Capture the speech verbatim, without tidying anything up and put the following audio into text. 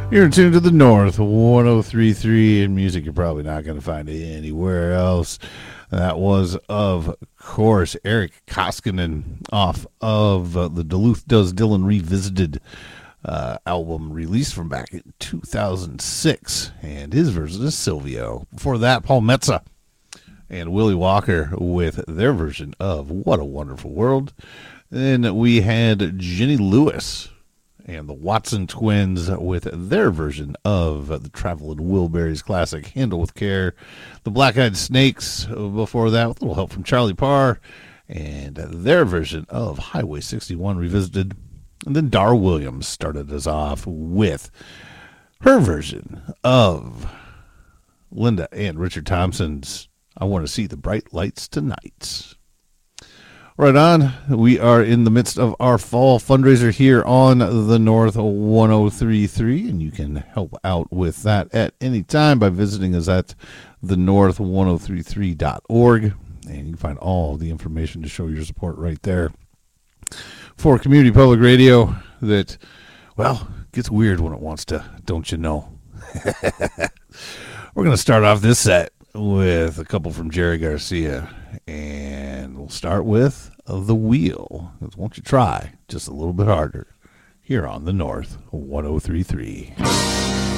You're tuned to the North one oh three point three in music you're probably not going to find anywhere else. That was, of course, Eric Koskinen off of uh, the Duluth Does Dylan Revisited uh, album released from back in two thousand six, and his version is Silvio. Before that, Paul Metza and Willie Walker with their version of What a Wonderful World. Then we had Jenny Lewis and the Watson Twins with their version of the Travelin' Wilburys classic, Handle with Care. The Black Eyed Snakes before that, with a little help from Charlie Parr, and their version of Highway sixty-one Revisited. And then Dar Williams started us off with her version of Linda and Richard Thompson's I Want to See the Bright Lights Tonight. Right on. We are in the midst of our fall fundraiser here on the North one oh three point three, and you can help out with that at any time by visiting us at the north one oh three three dot org, and you can find all the information to show your support right there for community public radio that, well, gets weird when it wants to, don't you know? We're going to start off this set with a couple from Jerry Garcia, and we'll start with The Wheel. Won't you try just a little bit harder here on the North one oh three point three.